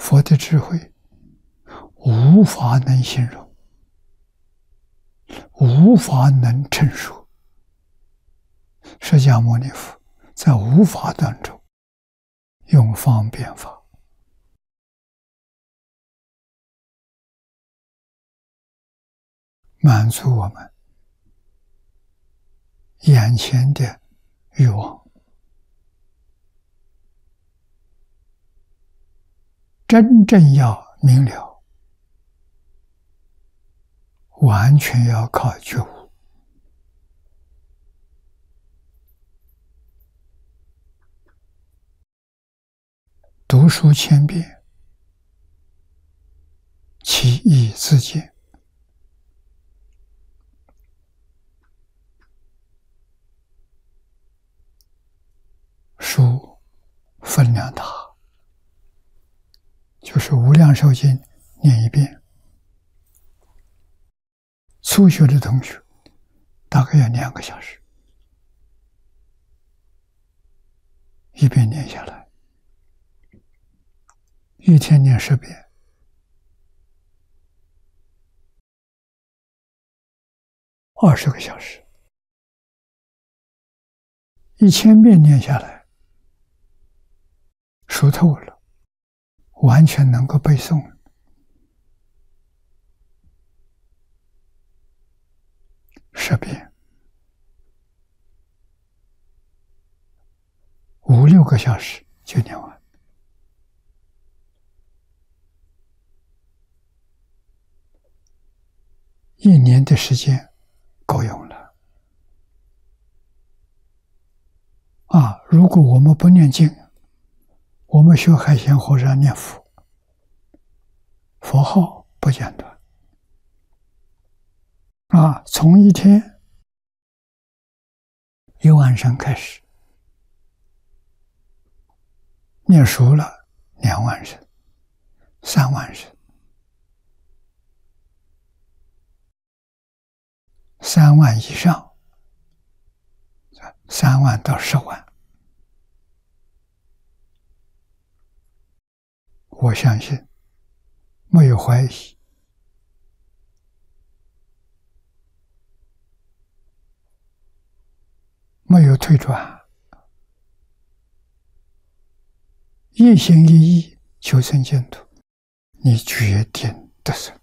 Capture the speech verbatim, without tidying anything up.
佛的智慧无法能形容，无法能陈述。释迦牟尼佛在无法当中用方便法，满足我们眼前的欲望。真正要明了，完全要靠觉悟。读书千遍，其义自见。书分量大，就是《无量寿经》念一遍，初学的同学大概要两个小时，一遍念下来，一天念十遍，二十个小时，一千遍念下来，熟透了，完全能够背诵了。十遍，五六个小时就念完。一年的时间够用了。啊，如果我们不念经，我们学海鲜和尚念佛，佛号不间断。啊，从一天一万声开始，念熟了两万声、三万声、三万以上，三万到十万。我相信，没有怀疑，没有退转，一心一意求生净土，你决定得胜。